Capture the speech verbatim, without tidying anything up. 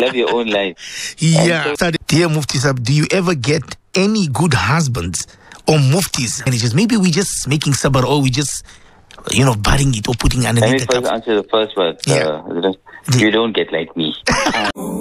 Live your own life. Yeah. So, dear Mufti Sahib, do you ever get any good husbands or muftis? And it's just, maybe we just making sabr, or we just, you know, burying it or putting underneath Let me the first cup. answer the first word. Yeah. Uh, you don't get like me.